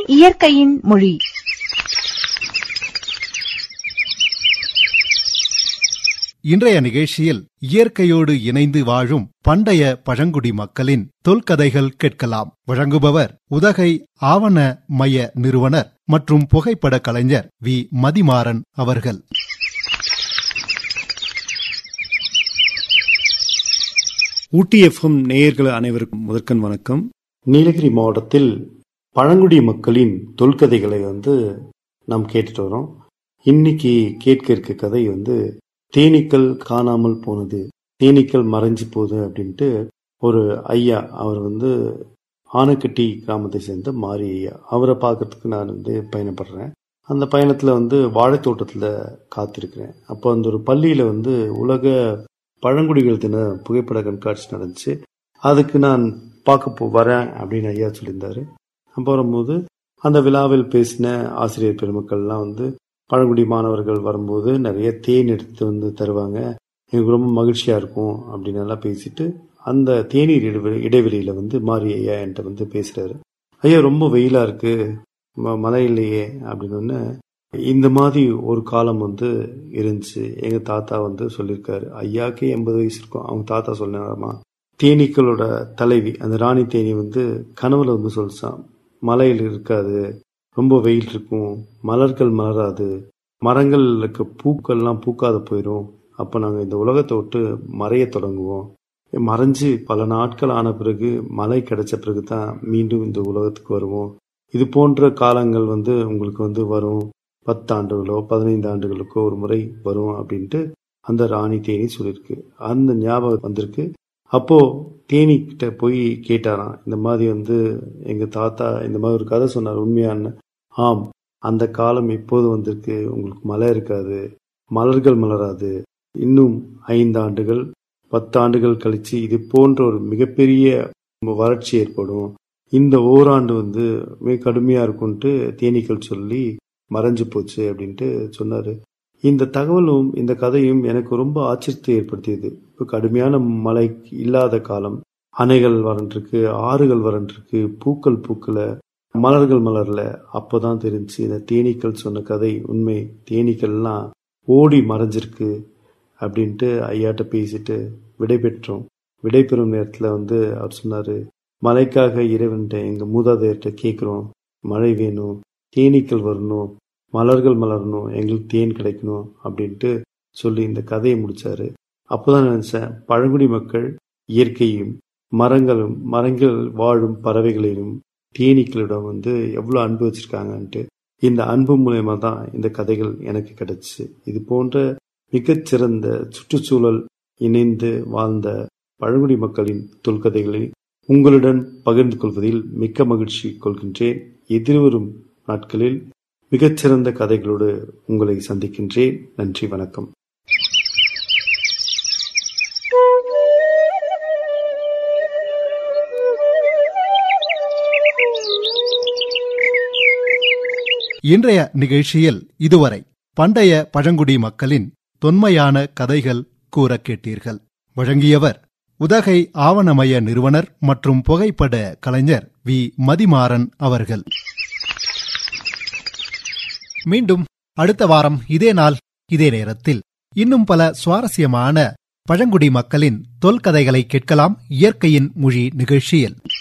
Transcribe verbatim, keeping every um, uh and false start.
இயற்கையின் மொழி. இன்றைய நிகழ்ச்சியில் இயற்கையோடு இணைந்து வாழும் பண்டைய பழங்குடி மக்களின் தொல்கதைகள் கேட்கலாம். வழங்குபவர் உதகை ஆவண மைய நிறுவனர் மற்றும் புகைப்பட கலைஞர் வி மதிமாறன் அவர்கள். ஊட்டி எஃப்எம் நேயர்கள் அனைவருக்கும் முதற்கண் வணக்கம். நீலகிரி மாவட்டத்தில் பழங்குடி மக்களின் தொல்கதைகளை வந்து நாம் கேட்டுட்டு வரோம். இன்னைக்கு கேட்க இருக்க கதை வந்து தேனீக்கள் காணாமல் போனது, தேனீக்கள் மறைஞ்சு போகுது அப்படின்ட்டு ஒரு ஐயா, அவர் வந்து ஆனைக்கட்டி கிராமத்தை சேர்ந்த மாரி ஐயா, அவரை பார்க்கறதுக்கு நான் வந்து பயணப்படுறேன். அந்த பயணத்தில் வந்து வாழைத்தோட்டத்தில் காத்திருக்கிறேன். அப்போ அந்த ஒரு பள்ளியில் வந்து உலக பழங்குடிகள் தின புகைப்பட கண்காட்சி நடந்துச்சு. அதுக்கு நான் பார்க்க போ வரேன் அப்படின்னு ஐயா சொல்லியிருந்தாரு. அப்போ வரும்போது அந்த விழாவில் பேசின ஆசிரியர் பெருமக்கள்லாம் வந்து பழங்குடி மாணவர்கள் வரும்போது நிறைய தேன் எடுத்து வந்து தருவாங்க, எனக்கு ரொம்ப மகிழ்ச்சியா இருக்கும் அப்படின்னு எல்லாம் பேசிட்டு அந்த தேநீர் இடைவெளி இடைவெளியில வந்து மாரி ஐயா என்கிட்ட வந்து பேசுறாரு. ஐயா, ரொம்ப வெயிலா இருக்கு, மழை இல்லையே அப்படின்னு. இந்த மாதிரி ஒரு காலம் வந்து இருந்துச்சு. எங்க தாத்தா வந்து சொல்லியிருக்காரு, ஐயாக்கே எண்பது வயசு இருக்கும். அவங்க தாத்தா சொன்னாராமா, தேனீக்களோட தலைவி அந்த ராணி தேனி வந்து கனவுல வந்து சொல்லிச்சான், மலையில் இருக்காது, ரொம்ப வெயில் இருக்கும், மலர்கள் மலராது, மரங்களுக்கு பூக்கள்லாம் பூக்காத போயிடும், அப்ப நாங்க இந்த உலகத்தை விட்டு மறைய தொடங்குவோம், மறைஞ்சு பல நாட்கள் ஆன பிறகு மழை கிடைச்ச பிறகுதான் மீண்டும் இந்த உலகத்துக்கு வருவோம், இது போன்ற காலங்கள் வந்து உங்களுக்கு வந்து வரும், பத்தாண்டுகளோ பதினைந்து ஆண்டுகளுக்கோ ஒரு முறை வரும் அப்படின்ட்டு அந்த ராணி தேனி சொல்லியிருக்கு. அந்த ஞாபகம் வந்திருக்கு. அப்போ தேனி கிட்ட போய் கேட்டாராம், இந்த மாதிரி வந்து எங்க தாத்தா இந்த மாதிரி ஒரு கதை சொன்னார், உண்மையான? ஆம், அந்த காலம் இப்போது வந்திருக்கு, உங்களுக்கு மழை இருக்காது, மலர்கள் மலராது, இன்னும் ஐந்து ஆண்டுகள் பத்து ஆண்டுகள் கழிச்சு இது போன்ற ஒரு மிகப்பெரிய வறட்சி ஏற்படும், இந்த ஓராண்டு வந்து மிக கடுமையா இருக்கும்ட்டு தேனீக்கள் சொல்லி மறைஞ்சு போச்சு அப்படின்ட்டு சொன்னாரு. இந்த தகவலும் இந்த கதையும் எனக்கு ரொம்ப ஆச்சரியத்தை ஏற்படுத்தியது. இப்போ கடுமையான மழை இல்லாத காலம், அணைகள் வறண்டிருக்கு, ஆறுகள் வறண்டிருக்கு, பூக்கள் பூக்கல, மலர்கள் மலர்ல. அப்போதான் தெரிஞ்சு இந்த தேனீக்கள் சொன்ன கதை உண்மை, தேனீக்கள்லாம் ஓடி மறைஞ்சிருக்கு அப்படின்ட்டு ஐயாட்ட பேசிட்டு விடை பெற்றோம். விடை பெறும் நேரத்துல வந்து அவர் சொன்னாரு, மழைக்காக இறைவன்ட்ட எங்க மூதாதையர்கிட்ட கேட்கிறோம், மழை வேணும், தேனீக்கள் வரணும், மலர்கள் மலரணும், எங்களுக்கு தேன் கிடைக்கணும் அப்படின்ட்டு சொல்லி இந்த கதையை முடிச்சாரு. அப்போதான் நினைச்சேன், பழங்குடி மக்கள் இயற்கையும் மரங்களும் மரங்கள் வாழும் பறவைகளையும் தேனீக்களிடம் வந்து எவ்வளவு அன்பு வச்சிருக்காங்கன்ட்டு. இந்த அன்பு மூலயமா தான் இந்த கதைகள் எனக்கு கிடைச்சு. இது போன்ற மிகச்சிறந்த சுற்றுச்சூழல் இணைந்து வாழ்ந்த பழங்குடி மக்களின் தொல்கதைகளை உங்களுடன் பகிர்ந்து கொள்வதில் மிக்க மகிழ்ச்சி கொள்கின்றேன். எதிர்வரும் நாட்களில் மிகச்சிறந்த கதைகளோடு உங்களை சந்திக்கின்றேன். நன்றி, வணக்கம். இன்றைய நிகழ்ச்சியில் இதுவரை பண்டைய பழங்குடி மக்களின் தொன்மையான கதைகள் கூற கேட்டீர்கள். வழங்கியவர் உதகை ஆவணமய நிறுவனர் மற்றும் புகைப்பட கலைஞர் வி மதிமாறன் அவர்கள். மீண்டும் அடுத்த வாரம் இதே நாள் இதே நேரத்தில் இன்னும் பல சுவாரஸ்யமான பழங்குடி மக்களின் தொல்கதைகளை கேட்கலாம் இயற்கையின் மொழி நிகழ்ச்சியில்.